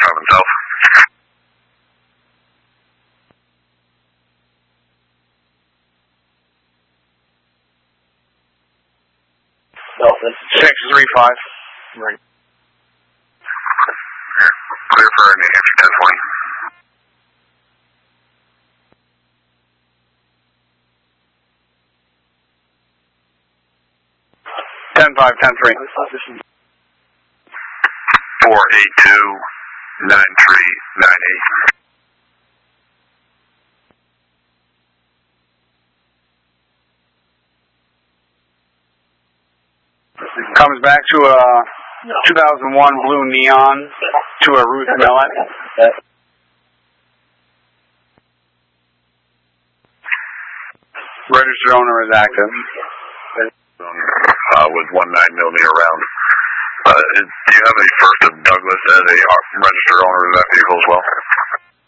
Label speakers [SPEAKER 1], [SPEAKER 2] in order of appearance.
[SPEAKER 1] driving south.
[SPEAKER 2] No, that's
[SPEAKER 3] 635. Right.
[SPEAKER 1] Clear for New Hampshire 1020.
[SPEAKER 3] Ten 10-3.
[SPEAKER 1] 482-9398.
[SPEAKER 3] Comes back to a 2001 blue neon to a Ruth Millet. Registered owner is active.
[SPEAKER 1] With 19mm round. Do you have a First of Douglas as a registered owner of that vehicle as well?